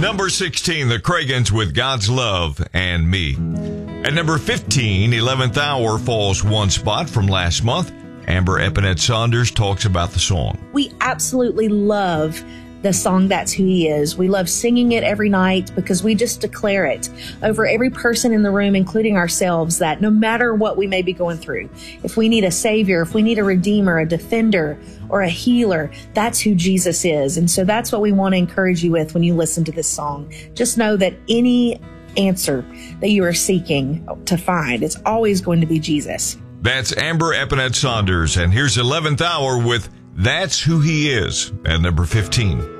Number 16, the Cragans with God's Love and Me. At number 15, 11th Hour falls one spot from last month. Amber Epinette Saunders talks about the song. We absolutely love the song That's Who He Is. We love singing it every night because we just declare it over every person in the room, including ourselves, that no matter what we may be going through, if we need a savior, if we need a redeemer, a defender, or a healer, that's who Jesus is. And so that's what we want to encourage you with when you listen to this song. Just know that any answer that you are seeking to find, it's always going to be Jesus. That's Amber Epinette Saunders, and here's 11th Hour with That's Who He Is at number 15.